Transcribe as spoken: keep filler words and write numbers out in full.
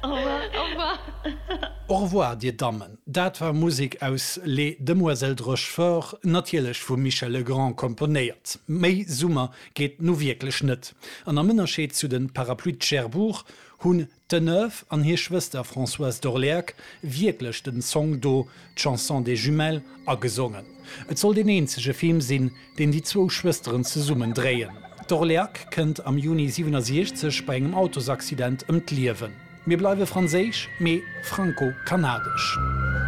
Au revoir, die Damen. Dat war Musik aus Les Demoiselles de Rochefort, natürlich von Michel Legrand komponiert. Mei Summer geht nu wirklich net. An der Unterschied zu den Parapluie de Cherbourg hun Deneuve an hier Schwester Françoise d'Orléac wirklich den Song do Chanson des Jumelles a gesungen. Et soll den einzige Film sinn, den die zwei Schwestern zu summen drehen. D'Orléac kennt am Juni siebenundsechzig bei einem Autosaccident ëmtliewen. Mir bleiwe Franzésisch, me franco-kanadisch.